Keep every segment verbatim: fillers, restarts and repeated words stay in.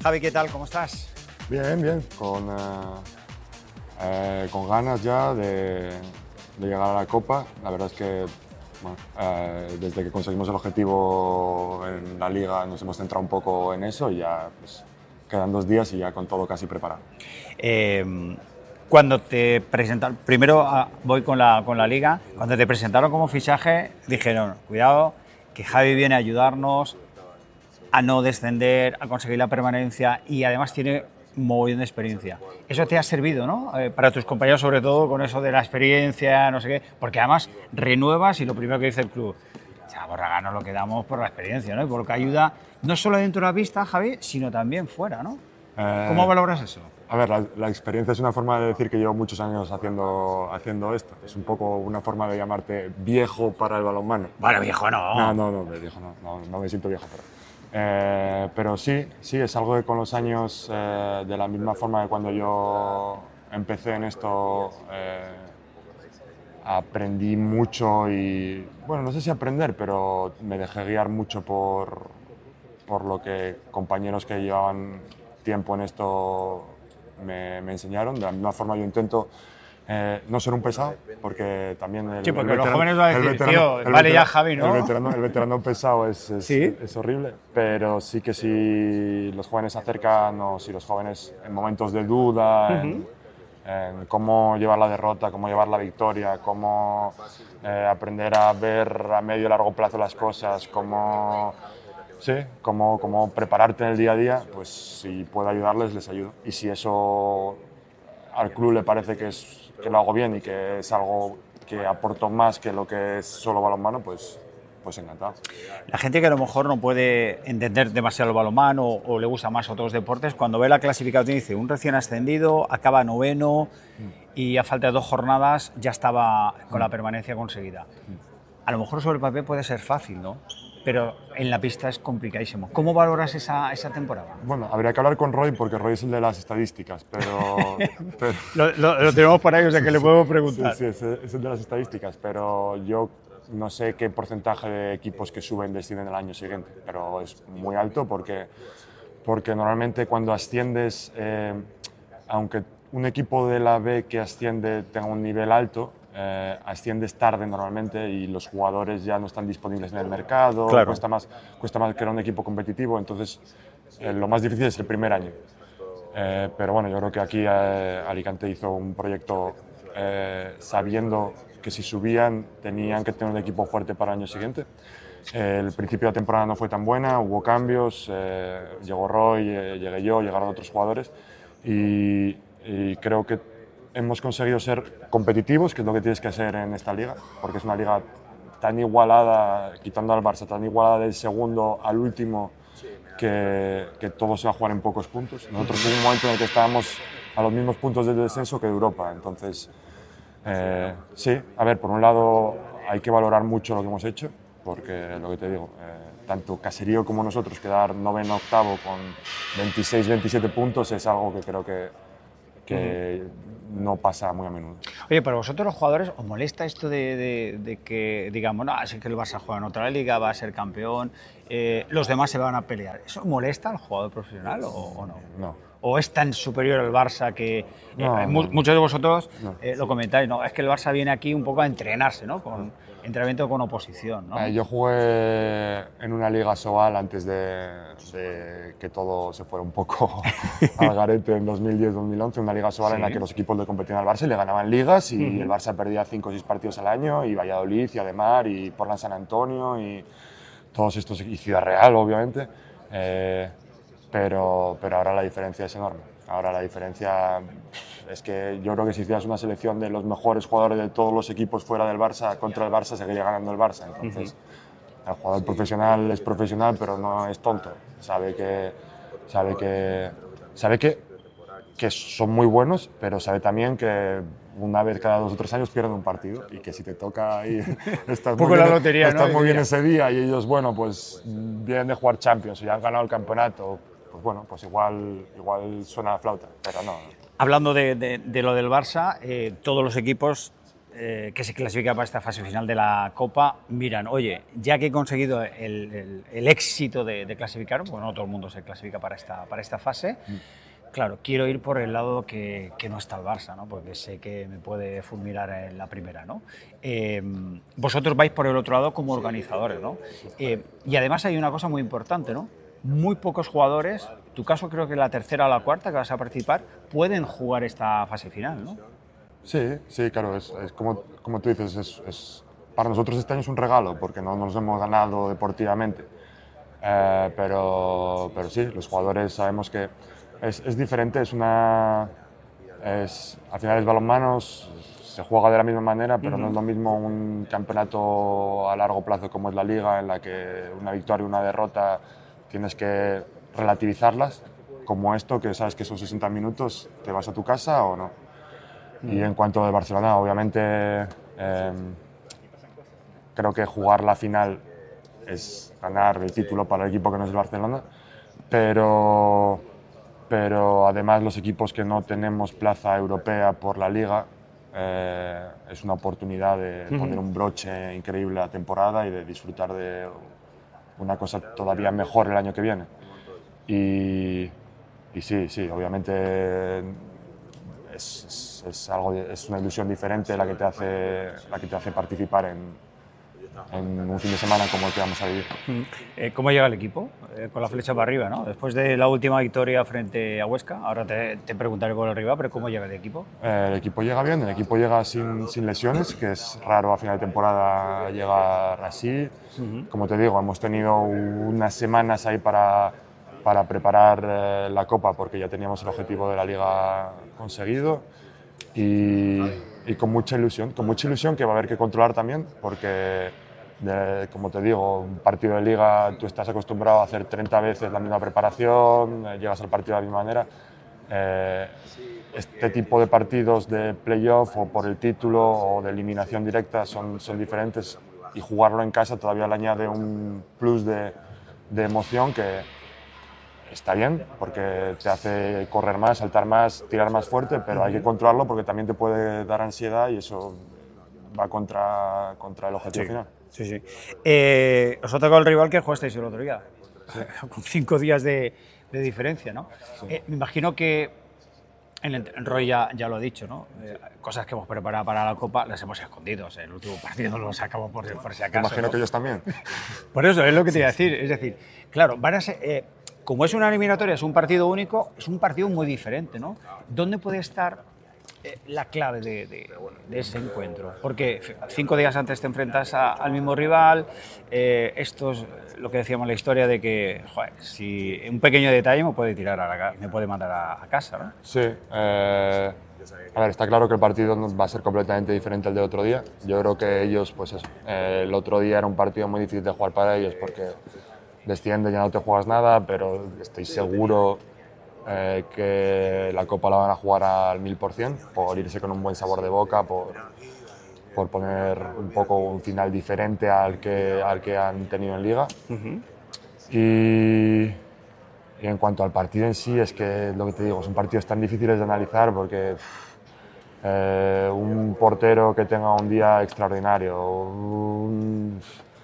Javi, ¿qué tal? ¿Cómo estás? Bien, bien, con, eh, eh, con ganas ya de, de llegar a la Copa. La verdad es que bueno, eh, desde que conseguimos el objetivo en la Liga nos hemos centrado un poco en eso y ya pues, quedan dos días y ya con todo casi preparado. Eh, cuando te presentaron, primero ah, voy con la, con la Liga, cuando te presentaron como fichaje dijeron, cuidado, que Javi viene a ayudarnos a no descender, a conseguir la permanencia y además tiene un mogollón de experiencia. Eso te ha servido, ¿no? Eh, para tus compañeros, sobre todo con eso de la experiencia, no sé qué, porque además renuevas y lo primero que dice el club, ya, Borraga, nos lo quedamos por la experiencia, ¿no? Y porque ayuda no solo dentro de la pista, Javi, sino también fuera, ¿no? Eh, ¿Cómo valoras eso? A ver, la, la experiencia es una forma de decir que llevo muchos años haciendo, haciendo esto. Es un poco una forma de llamarte viejo para el balonmano. Bueno, viejo no. No, no, no, viejo no, no, no me siento viejo, pero... Eh, pero sí, sí, es algo que con los años, eh, de la misma forma que cuando yo empecé en esto, eh, aprendí mucho y, bueno, no sé si aprender, pero me dejé guiar mucho por, por lo que compañeros que llevaban tiempo en esto me, me enseñaron. De la misma forma yo intento eh, no ser un pesado, porque también el, Sí, porque el los veterano, jóvenes van a decir, veterano, tío, el vale veterano, ya Javi, ¿no? El veterano, el veterano pesado es, es, ¿Sí? es horrible, pero sí que si los jóvenes se acercan o si los jóvenes en momentos de duda, uh-huh. en, en cómo llevar la derrota, cómo llevar la victoria, cómo eh, aprender a ver a medio y largo plazo las cosas, cómo... Sí, cómo, cómo prepararte en el día a día, pues si puedo ayudarles, les ayudo. Y si eso al club le parece que, es, que lo hago bien y que es algo que aporto más que lo que es solo balonmano, pues, pues encantado. La gente que a lo mejor no puede entender demasiado el balonmano o, o le gusta más otros deportes, cuando ve la clasificación dice un recién ascendido, acaba noveno y a falta de dos jornadas ya estaba con la permanencia conseguida. A lo mejor sobre el papel puede ser fácil, ¿no? Pero en la pista es complicadísimo. ¿Cómo valoras esa, esa temporada? Bueno, habría que hablar con Roy porque Roy es el de las estadísticas, pero... pero lo, lo, lo tenemos por ahí, o sea que le podemos preguntar. Sí, sí, es el de las estadísticas, pero yo no sé qué porcentaje de equipos que suben descienden el año siguiente, pero es muy alto porque, porque normalmente cuando asciendes, eh, aunque un equipo de la B que asciende tenga un nivel alto, Eh, asciendes tarde normalmente y los jugadores ya no están disponibles en el mercado, claro. cuesta más, cuesta más crear un equipo competitivo, entonces eh, lo más difícil es el primer año. Eh, pero bueno, yo creo que aquí eh, Alicante hizo un proyecto eh, sabiendo que si subían tenían que tener un equipo fuerte para el año siguiente. Eh, el principio de la temporada no fue tan buena, hubo cambios, eh, llegó Roy, eh, llegué yo, llegaron otros jugadores y, y creo que hemos conseguido ser competitivos, que es lo que tienes que hacer en esta liga, porque es una liga tan igualada, quitando al Barça, tan igualada del segundo al último, que, que todo se va a jugar en pocos puntos. Nosotros hubo un momento en el que estábamos a los mismos puntos del descenso que de Europa, entonces eh, sí, a ver, por un lado hay que valorar mucho lo que hemos hecho, porque lo que te digo, eh, tanto Caserío como nosotros quedar noveno octavo con veintiséis veintisiete puntos es algo que creo que, que uh-huh. no pasa muy a menudo. Oye, pero vosotros los jugadores, ¿os molesta esto de, de, de que, digamos, no, es que el Barça juega en otra liga, va a ser campeón, eh, los demás se van a pelear? ¿Eso molesta al jugador profesional o, o no? No. ¿O es tan superior al Barça que eh, no, mu- no, muchos de vosotros no. eh, lo comentáis, ¿no? Es que el Barça viene aquí un poco a entrenarse, ¿no? Con entrenamiento con oposición, ¿no? Eh, yo jugué en una liga Sobal antes de, de que todo se fuera un poco al garete en dos mil diez dos mil once, una liga Sobal sí. en la que los equipos le competían al Barça y le ganaban ligas y uh-huh. el Barça perdía cinco o seis partidos al año y Valladolid y Ademar y Portland San Antonio y todos estos, y Ciudad Real obviamente, eh, pero, pero ahora la diferencia es enorme. Ahora la diferencia es que yo creo que si hicieras una selección de los mejores jugadores de todos los equipos fuera del Barça contra el Barça, seguiría ganando el Barça. Entonces, uh-huh. el jugador profesional es profesional, pero no es tonto. Sabe que, sabe que, sabe que, que son muy buenos, pero sabe también que una vez cada dos o tres años pierden un partido y que si te toca ahí estás muy, bien, la lotería, estás ¿no? muy bien ese día y ellos, bueno, pues vienen de jugar Champions y ya han ganado el campeonato, pues bueno, pues igual, igual suena la flauta, pero no. Hablando de, de, de lo del Barça, eh, todos los equipos eh, que se clasifica para esta fase final de la Copa miran, oye, ya que he conseguido el, el, el éxito de, de clasificar, bueno, no todo el mundo se clasifica para esta, para esta fase, mm. Claro, quiero ir por el lado que, que no está el Barça, ¿no? Porque sé que me puede fulminar en la primera, ¿no? Eh, vosotros vais por el otro lado como organizadores, ¿no? Eh, y además hay una cosa muy importante, ¿no? Muy pocos jugadores, en tu caso creo que la tercera o la cuarta que vas a participar, pueden jugar esta fase final, ¿no? Sí, sí, claro, es, es como, como tú dices, es, es, para nosotros este año es un regalo porque no nos hemos ganado deportivamente, eh, pero, pero sí, los jugadores sabemos que es, es diferente, es una, es, al final es balonmano, se juega de la misma manera, pero uh-huh. no es lo mismo un campeonato a largo plazo como es la Liga, en la que una victoria y una derrota tienes que relativizarlas, como esto, que sabes que son sesenta minutos, te vas a tu casa o no. Uh-huh. Y en cuanto a Barcelona, obviamente eh, creo que jugar la final es ganar el título para el equipo que no es el Barcelona, pero, pero además los equipos que no tenemos plaza europea por la Liga, eh, es una oportunidad de uh-huh. poner un broche increíble a la temporada y de disfrutar de una cosa todavía mejor el año que viene. Y, y sí, sí, obviamente es, es, es, algo, es una ilusión diferente la que te hace, la que te hace participar en, en un fin de semana como el que vamos a vivir. Eh, ¿Cómo llega el equipo? Eh, con la flecha para arriba, ¿no? Después de la última victoria frente a Huesca, ahora te, te preguntaré por arriba, pero ¿cómo llega el equipo? Eh, el equipo llega bien, el equipo llega sin, sin lesiones, que es raro a final de temporada llegar así. Uh-huh. Como te digo, hemos tenido unas semanas ahí para, para preparar eh, la Copa, porque ya teníamos el objetivo de la Liga conseguido. Y, y con mucha ilusión, con mucha ilusión que va a haber que controlar también, porque, de, como te digo, un partido de Liga tú estás acostumbrado a hacer treinta veces la misma preparación, eh, llegas al partido de la misma manera. Eh, este tipo de partidos de playoff o por el título o de eliminación directa son, son diferentes, y jugarlo en casa todavía le añade un plus de, de emoción que está bien, porque te hace correr más, saltar más, tirar más fuerte, pero hay que controlarlo porque también te puede dar ansiedad y eso va contra, contra el objetivo sí, final. Sí, sí. Eh, os ha tocado el rival que jugasteis el otro día, sí. Con cinco días de, de diferencia, ¿no? Sí. Eh, me imagino que en el Roy ya, ya lo ha dicho, ¿no? Eh, cosas que hemos preparado para la Copa las hemos escondido. O sea, el último partido lo sacamos por, por si acaso. Me imagino, ¿no?, que ellos también. Por eso, es lo que te iba a decir. Es decir, claro, van a ser, eh, como es una eliminatoria, es un partido único, es un partido muy diferente, ¿no? ¿Dónde puede estar eh, la clave de, de, de ese encuentro? Porque cinco días antes te enfrentas a, al mismo rival, eh, esto es lo que decíamos en la historia de que, joder, si un pequeño detalle me puede tirar a la, me puede mandar a, a casa, ¿no? Sí, eh, a ver, está claro que el partido va a ser completamente diferente al del otro día. Yo creo que ellos, pues eso, eh, el otro día era un partido muy difícil de jugar para ellos porque desciende, ya no te juegas nada, pero estoy seguro eh, que la Copa la van a jugar al mil por cien, por irse con un buen sabor de boca, por, por poner un poco un final diferente al que, al que han tenido en Liga. Uh-huh. y, y en cuanto al partido en sí, es que lo que te digo, son partidos tan difíciles de analizar porque eh, un portero que tenga un día extraordinario, un,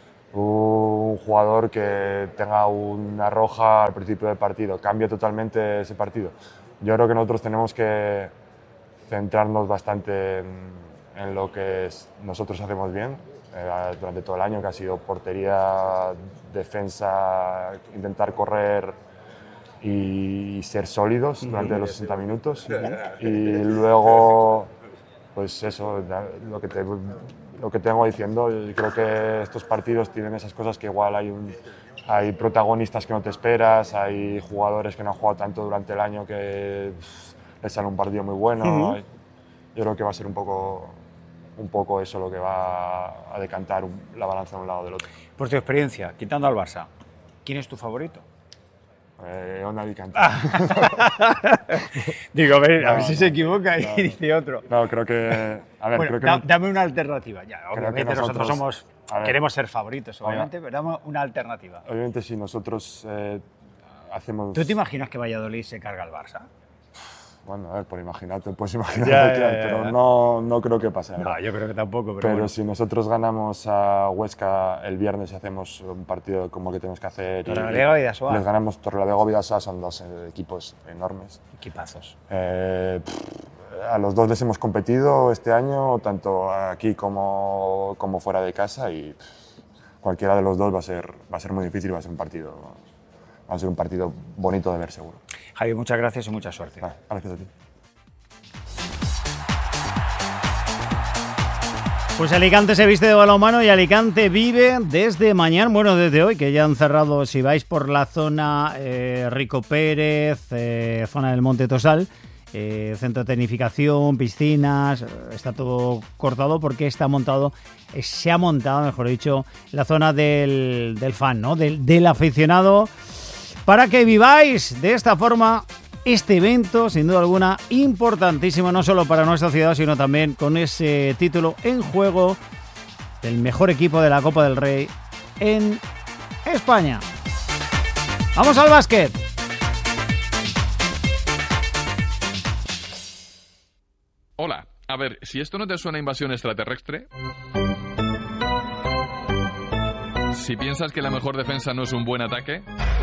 un jugador que tenga una roja al principio del partido, cambia totalmente ese partido. Yo creo que nosotros tenemos que centrarnos bastante en, en lo que es, nosotros hacemos bien eh, durante todo el año, que ha sido portería, defensa, intentar correr y ser sólidos durante los sesenta minutos. Y luego, pues eso, lo que te... lo que tengo diciendo, creo que estos partidos tienen esas cosas que igual hay, un, hay protagonistas que no te esperas, hay jugadores que no han jugado tanto durante el año que pff, les sale un partido muy bueno. Uh-huh. Yo creo que va a ser un poco, un poco eso lo que va a decantar un, la balanza de un lado o del otro. Por tu experiencia, quitando al Barça, ¿quién es tu favorito? Eh, Onda Alicante. Digo, a ver, no, a ver si no, se equivoca y no, dice otro. No, creo que... A ver, bueno, creo que da, no, dame una alternativa. Ya, obviamente nosotros, nosotros somos, ver, queremos ser favoritos, obviamente, pero dame una alternativa. Obviamente si nosotros eh, hacemos... ¿Tú te imaginas que Valladolid se carga al Barça? Bueno, a ver, por imaginarte, pues imaginarte, Ya, ya, claro, ya, pero ya. no, no creo que pase. No, yo creo que tampoco, pero, Pero bueno. si nosotros ganamos a Huesca el viernes y hacemos un partido como el que tenemos que hacer, Torrelavega y Bidasoa. les ganamos Torrelavega y Bidasoa, son dos eh, equipos enormes. Equipazos. Eh, pff, a los dos les hemos competido este año, tanto aquí como, como fuera de casa, y pff, cualquiera de los dos va a ser, va a ser muy difícil, va a ser un partido, va a ser un partido bonito de ver seguro. Javi, muchas gracias y mucha suerte. Vale, gracias a ti. Pues Alicante se viste de balonmano y Alicante vive desde mañana, bueno, desde hoy, que ya han cerrado, si vais por la zona eh, Rico Pérez, eh, zona del Monte Tosal, eh, centro de tecnificación, piscinas, eh, está todo cortado porque está montado, eh, se ha montado, mejor dicho, la zona del, del fan, ¿no? Del, del aficionado, para que viváis de esta forma este evento, sin duda alguna, importantísimo, no solo para nuestra ciudad, sino también con ese título en juego del mejor equipo de la Copa del Rey en España. ¡Vamos al básquet! Hola, a ver, si esto no te suena a invasión extraterrestre... Si piensas que la mejor defensa no es un buen ataque...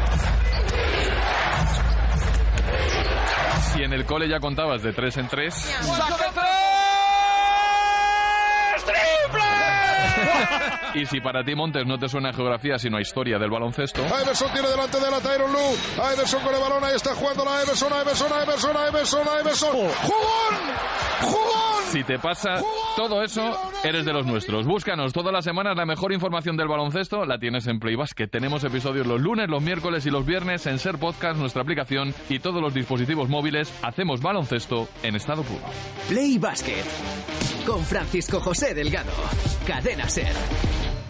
Si en el cole ya contabas de tres en tres... ¡Saque tres! ¡Triple! Y si para ti, Montes, no te suena a geografía sino a historia del baloncesto... Iverson tiene delante de la Tyronn Lue. Iverson con el balón, ahí está jugando la Iverson, Iverson, Iverson, Iverson, Iverson. ¡Jugón! ¡Jugón! Si te pasa todo eso, eres de los nuestros. Búscanos todas las semanas, la mejor información del baloncesto la tienes en Play Basket. Tenemos episodios los lunes, los miércoles y los viernes en Ser Podcast, nuestra aplicación y todos los dispositivos móviles. Hacemos baloncesto en estado puro. Play Basket con Francisco José Delgado. Cadena Ser.